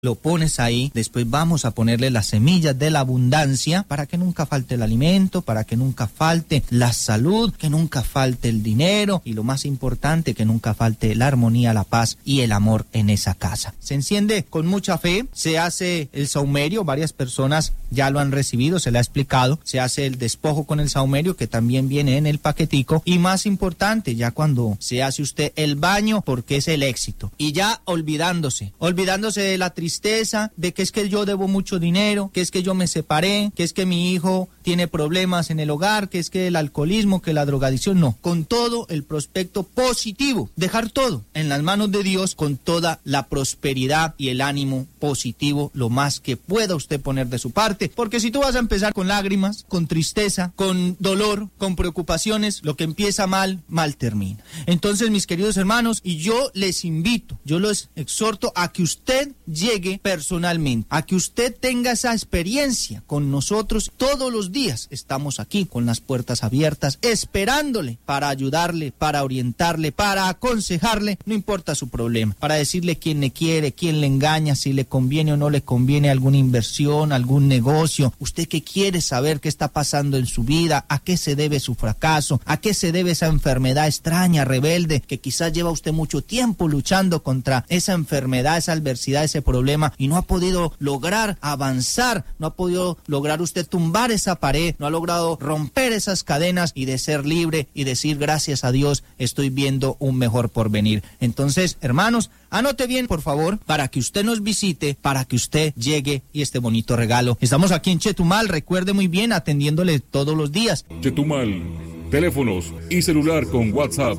lo pones ahí, después vamos a ponerle las semillas de la abundancia para que nunca falte el alimento, para que nunca falte la salud, que nunca falte el dinero y lo más importante, que nunca falte la armonía, la paz y el amor en esa casa. Se enciende con mucha fe, se hace el saumerio, varias personas ya lo han recibido, se le ha explicado, se hace el despojo con el saumerio que también viene en el paquetico y más importante, ya cuando se hace usted el baño, porque es el éxito y ya olvidándose de la tristeza, de que es que yo debo mucho dinero, que es que yo me separé, que es que mi hijo tiene problemas en el hogar, que es que el alcoholismo, que la drogadicción, no, con todo el prospecto positivo, dejar todo en las manos de Dios con toda la prosperidad y el ánimo positivo, lo más que pueda usted poner de su parte, porque si tú vas a empezar con lágrimas, con tristeza, con dolor, con preocupaciones, lo que empieza mal, mal termina. Entonces, mis queridos hermanos, y yo les invito, yo los exhorto a que usted llegue personalmente, a que usted tenga esa experiencia con nosotros todos los días. Estamos aquí con las puertas abiertas, esperándole para ayudarle, para orientarle, para aconsejarle, no importa su problema, para decirle quién le quiere, quién le engaña, si le conviene o no le conviene alguna inversión, algún negocio. Usted que quiere saber qué está pasando en su vida, a qué se debe su fracaso, a qué se debe esa enfermedad extraña, rebelde, que quizás lleva usted mucho tiempo luchando contra esa enfermedad, esa adversidad, ese problema, y no ha podido lograr avanzar, no ha podido lograr usted tumbar esa pared, no ha logrado romper esas cadenas y de ser libre y decir gracias a Dios estoy viendo un mejor porvenir. Entonces, hermanos, anote bien, por favor, para que usted nos visite, para que usted llegue y este bonito regalo. Estamos aquí en Chetumal, recuerde muy bien, atendiéndole todos los días. Chetumal, teléfonos y celular con WhatsApp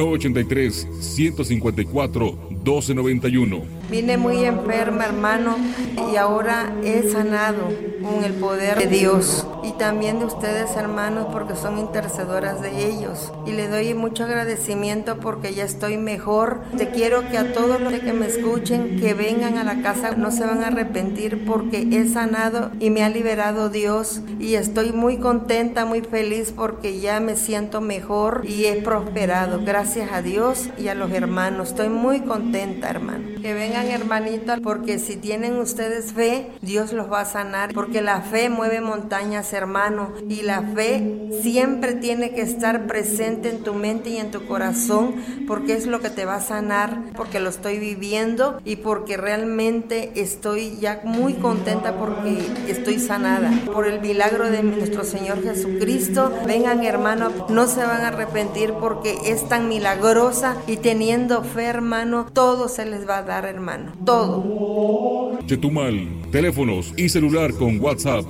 983-154-1291. Vine muy enferma, hermano, y ahora he sanado con el poder de Dios y también de ustedes, hermanos, porque son intercedoras de ellos. Y le doy mucho agradecimiento porque ya estoy mejor. Te quiero que a todos los que me escuchen, que vengan a la casa, no se van a arrepentir porque he sanado y me ha liberado Dios. Y estoy muy contenta, muy feliz porque ya me siento mejor y he prosperado. Gracias a Dios y a los hermanos. Estoy muy contenta, hermano. Que vengan, hermanitos, porque si tienen ustedes fe, Dios los va a sanar, porque la fe mueve montañas, hermano, y la fe siempre tiene que estar presente en tu mente y en tu corazón, porque es lo que te va a sanar, porque lo estoy viviendo y porque realmente estoy ya muy contenta porque estoy sanada por el milagro de nuestro Señor Jesucristo. Vengan, hermano, no se van a arrepentir porque es tan milagrosa y teniendo fe, hermano, todo se les va a dar, hermano, todo. Chetumal, teléfonos y celular con WhatsApp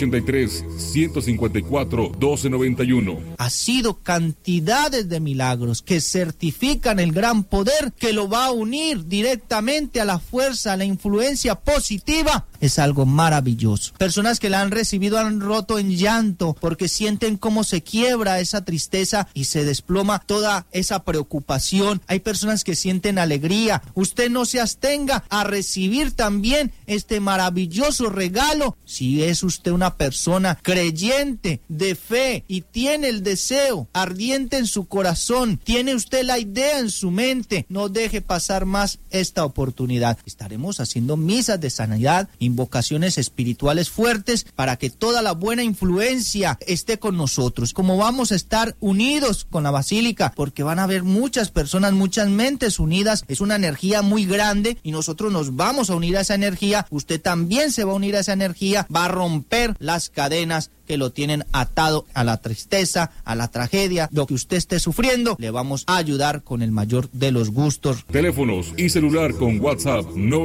983-154-1291. Ha sido cantidades de milagros que certifican el gran poder que lo va a unir directamente a la fuerza, a la influencia positiva. Es algo maravilloso. Personas que la han recibido han roto en llanto porque sienten cómo se quiebra esa tristeza y se desploma toda esa preocupación. Hay personas que sienten alegría. Usted no se abstenga a recibir también este maravilloso regalo. Si es usted una persona creyente, de fe y tiene el deseo ardiente en su corazón, tiene usted la idea en su mente, no deje pasar más esta oportunidad. Estaremos haciendo misas de sanidad, invocaciones espirituales fuertes para que toda la buena influencia esté con nosotros. Como vamos a estar unidos con la Basílica, porque van a haber muchas personas, muchas mentes unidas, es una energía muy grande y nosotros nos vamos a unir a esa energía. Usted también se va a unir a esa energía, va a romper las cadenas que lo tienen atado a la tristeza, a la tragedia, lo que usted esté sufriendo, le vamos a ayudar con el mayor de los gustos. Teléfonos y celular con WhatsApp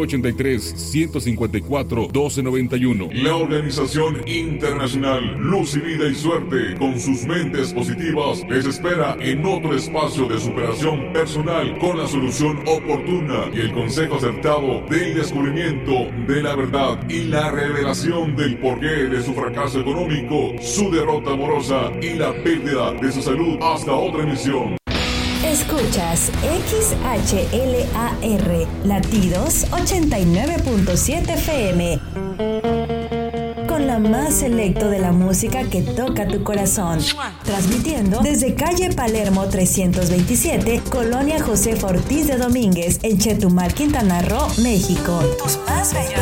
983-154-1291. La Organización Internacional Luz y Vida y Suerte, con sus mentes positivas, les espera en otro espacio de superación personal con la solución oportuna y el consejo acertado del descubrimiento de la verdad y la revelación del porqué de su fracaso económico, su derrota amorosa y la pérdida de su salud. Hasta otra emisión. Escuchas XHLAR Latidos 89.7 FM con con la más selecto de la música que toca tu corazón. Transmitiendo desde calle Palermo 327, Colonia José Ortiz de Domínguez, en Chetumal, Quintana Roo, México. Tus más bellos